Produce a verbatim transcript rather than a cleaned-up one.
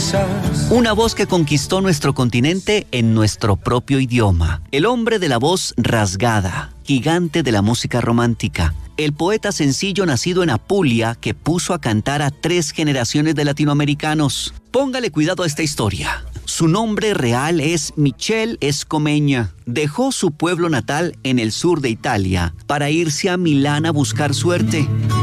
Una voz que conquistó nuestro continente en nuestro propio idioma. El hombre de la voz rasgada, gigante de la música romántica. El poeta sencillo nacido en Apulia que puso a cantar a tres generaciones de latinoamericanos. Póngale cuidado a esta historia. Su nombre real es Michel Escomeña. Dejó su pueblo natal en el sur de Italia para irse a Milán a buscar suerte.